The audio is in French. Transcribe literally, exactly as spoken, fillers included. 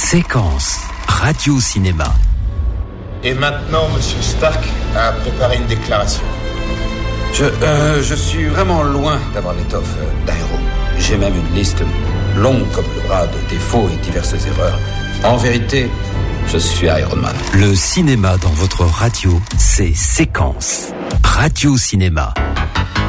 Séquence Radio-Cinéma. Et maintenant, Monsieur Stark a préparé une déclaration. Je, euh, je suis vraiment loin d'avoir l'étoffe d'un héros. J'ai même une liste longue comme le bras de défauts et diverses erreurs. En vérité, je suis Iron Man. Le cinéma dans votre radio, c'est Séquence Radio-Cinéma.